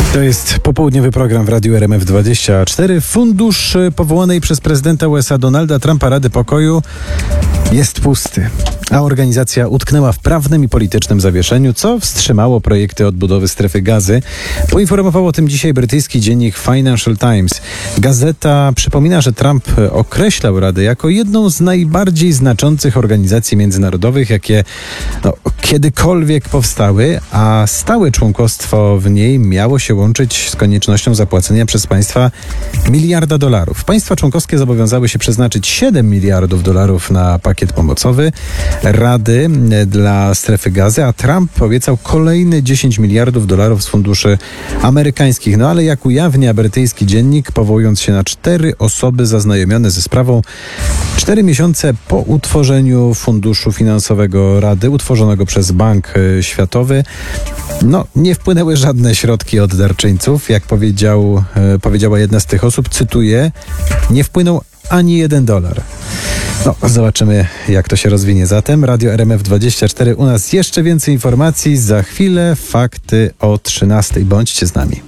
To jest popołudniowy program w Radiu RMF24. Fundusz powołanej przez prezydenta USA Donalda Trumpa Rady Pokoju jest pusty, a organizacja utknęła w prawnym i politycznym zawieszeniu, co wstrzymało projekty odbudowy strefy Gazy. Poinformował o tym dzisiaj brytyjski dziennik Financial Times. Gazeta przypomina, że Trump określał Radę jako jedną z najbardziej znaczących organizacji międzynarodowych, jakie kiedykolwiek powstały, a stałe członkostwo w niej miało się łączyć z koniecznością zapłacenia przez państwa $1 miliarda. Państwa członkowskie zobowiązały się przeznaczyć $7 miliardów na pakiet pomocowy Rady dla strefy Gazy, a Trump obiecał kolejne $10 miliardów z funduszy amerykańskich. No ale jak ujawnia brytyjski dziennik, powołując się na 4 osoby zaznajomione ze sprawą, 4 miesiące po utworzeniu funduszu finansowego Rady, utworzonego przez Bank Światowy, nie wpłynęły żadne środki od darczyńców. Jak powiedziała jedna z tych osób, cytuję, nie wpłynął ani $1. Zobaczymy, jak to się rozwinie. Zatem Radio RMF24, u nas jeszcze więcej informacji. Za chwilę fakty o 13:00. Bądźcie z nami.